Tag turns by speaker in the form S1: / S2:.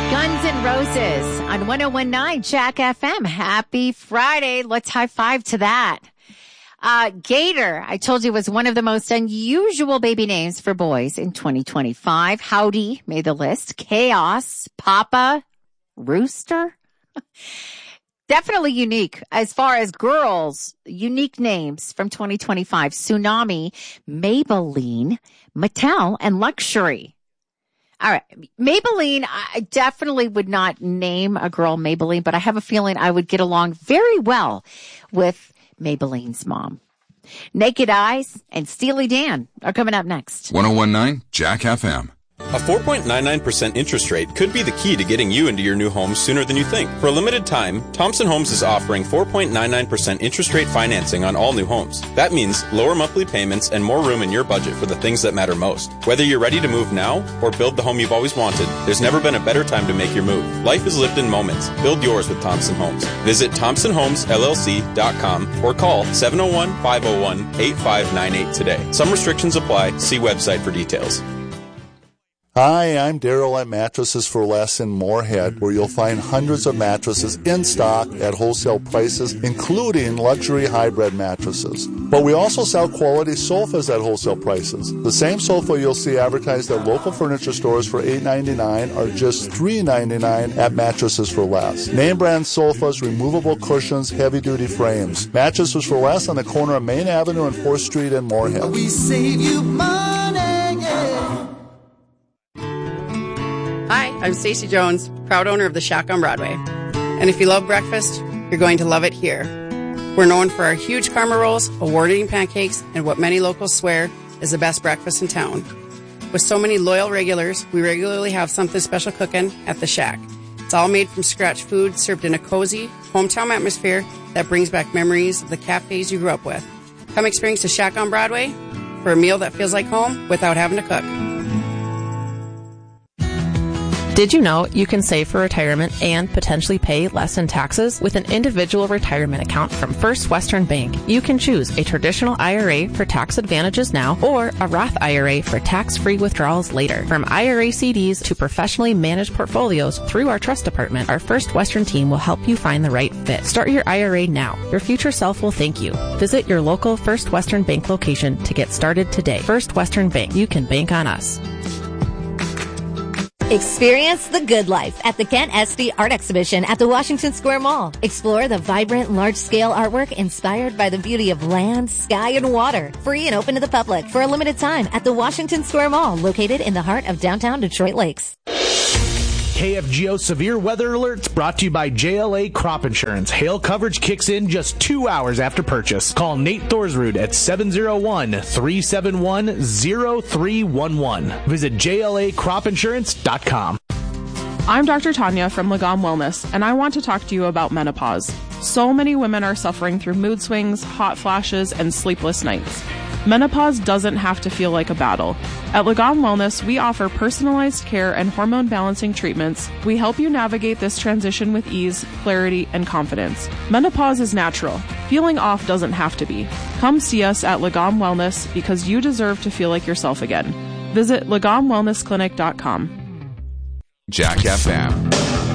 S1: Guns N' Roses on 101.9 Jack FM. Happy Friday. Let's high five to that. Gator, I told you, was one of the most unusual baby names for boys in 2025. Howdy made the list. Chaos, Papa, Rooster. Definitely unique. As far as girls, unique names from 2025. Tsunami, Maybelline, Mattel, and Luxury. All right. Maybelline, I definitely would not name a girl Maybelline, but I have a feeling I would get along very well with Maybelline's mom. Naked Eyes and Steely Dan are coming up next.
S2: 101.9 Jack FM.
S3: A 4.99% interest rate could be the key to getting you into your new home sooner than you think. For a limited time, Thompson Homes is offering 4.99% interest rate financing on all new homes. That means lower monthly payments and more room in your budget for the things that matter most. Whether you're ready to move now or build the home you've always wanted, there's never been a better time to make your move. Life is lived in moments. Build yours with Thompson Homes. Visit ThompsonHomesLLC.com or call 701-501-8598 today. Some restrictions apply. See website for details.
S4: Hi, I'm Daryl at Mattresses for Less in Moorhead, where you'll find hundreds of mattresses in stock at wholesale prices, including luxury hybrid mattresses. But we also sell quality sofas at wholesale prices. The same sofa you'll see advertised at local furniture stores for $8.99 are just $3.99 at Mattresses for Less. Name brand sofas, removable cushions, heavy-duty frames. Mattresses for Less on the corner of Main Avenue and 4th Street in Moorhead.
S5: We save you money.
S6: Hi, I'm Stacey Jones, proud owner of the Shack on Broadway. And if you love breakfast, you're going to love it here. We're known for our huge karma rolls, award-winning pancakes, and what many locals swear is the best breakfast in town. With so many loyal regulars, we regularly have something special cooking at the Shack. It's all made from scratch food served in a cozy, hometown atmosphere that brings back memories of the cafes you grew up with. Come experience the Shack on Broadway for a meal that feels like home without having to cook.
S7: Did you know you can save for retirement and potentially pay less in taxes with an individual retirement account from First Western Bank? You can choose a traditional IRA for tax advantages now or a Roth IRA for tax-free withdrawals later. From IRA CDs to professionally managed portfolios through our trust department, our First Western team will help you find the right fit. Start your IRA now. Your future self will thank you. Visit your local First Western Bank location to get started today. First Western Bank. You can bank on us.
S8: Experience the good life at the Kent Esty Art Exhibition at the Washington Square Mall. Explore the vibrant, large-scale artwork inspired by the beauty of land, sky, and water. Free and open to the public for a limited time at the Washington Square Mall, located in the heart of downtown Detroit Lakes.
S9: KFGO Severe Weather Alerts brought to you by JLA Crop Insurance. Hail coverage kicks in just 2 hours after purchase. Call Nate Thorsrud at 701-371-0311. Visit JLACropInsurance.com.
S10: I'm Dr. Tanya from Lagom Wellness, and I want to talk to you about menopause. So many women are suffering through mood swings, hot flashes, and sleepless nights. Menopause doesn't have to feel like a battle. At Lagom Wellness, we offer personalized care and hormone balancing treatments. We help you navigate this transition with ease, clarity, and confidence. Menopause is natural. Feeling off doesn't have to be. Come see us at Lagom Wellness because you deserve to feel like yourself again. Visit LagomWellnessClinic.com.
S2: Jack FM.